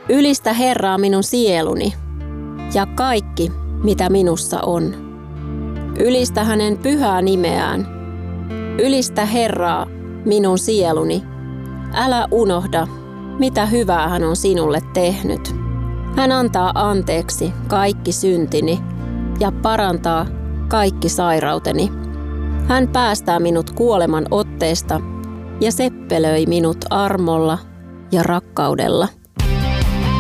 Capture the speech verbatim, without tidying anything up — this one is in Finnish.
Ylistä Herraa minun sieluni ja kaikki, mitä minussa on. Ylistä hänen pyhää nimeään. Ylistä Herraa minun sieluni. Älä unohda, mitä hyvää hän on sinulle tehnyt. Hän antaa anteeksi kaikki syntini ja parantaa kaikki sairauteni. Hän päästää minut kuoleman otteesta ja seppelöi minut armolla ja rakkaudella.